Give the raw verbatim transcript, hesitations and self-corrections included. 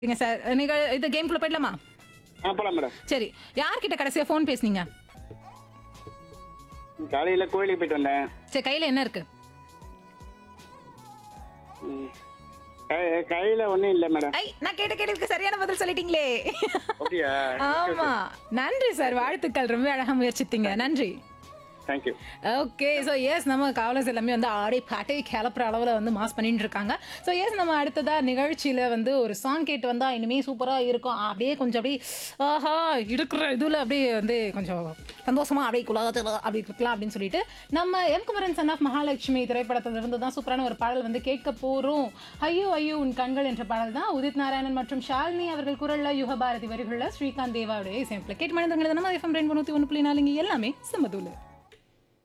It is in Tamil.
சரிங்க சார். நீங்க இது கேம்குள்ள போயிடலாமா? ஆ போலாம் மேடம். சரி. யார்கிட்ட கடைசியா ஃபோன் பேசுனீங்க? காலையில கோயிலுக்கு போயிட்டு வந்தேன். சரி, கையில என்ன இருக்கு? ம். கை- கையில ஒண்ணும் இல்ல மேடம். ஐ, நான் கேட்ட கேள்விக்கு சரியான பதில் சொல்லிட்டீங்களே. அப்படியா? ஆமா. நன்றி சார். வாழ்த்துக்கள். ரொம்ப அழகா முயற்சித்தீங்க. நன்றி. தேங்க்யூ. ஓகே. ஸோ எஸ் நம்ம காவலர்ஸ் எல்லாமே வந்து ஆடி பாட்டை கிளப்புற அளவில் வந்து மாஸ் பண்ணிட்டு இருக்காங்க. ஸோ எஸ் நம்ம அடுத்ததா நிகழ்ச்சியில் வந்து ஒரு சாங் கேட்டு வந்தால் இனிமே சூப்பராக இருக்கும். அப்படியே கொஞ்சம் அப்படியே ஆஹா இருக்கிற இதில் அப்படியே வந்து கொஞ்சம் சந்தோஷமா அப்படியே குலாத்தில் அப்படி இருக்கலாம் அப்படின்னு சொல்லிட்டு நம்ம M Kumaran son of Mahalakshmi திரைப்படத்திலிருந்து தான் சூப்பரான ஒரு பாடல் வந்து கேட்க போகிறோம். ஐயோ ஐயோ உன் கண்கள் என்ற பாடல் தான் உதித் நாராயணன் மற்றும் ஷாலினி அவர்கள் குரலில் யுகபாரதி வரிகளில் ஸ்ரீகாந்த் தேவாவுடைய இசையமைப்பில் கேட்டு மனிதர்கள் நம்ம எஃப்எம் ரெண்டு நூற்றி ஒன்று புள்ளி நாலுங்க எல்லாமே சமதூல.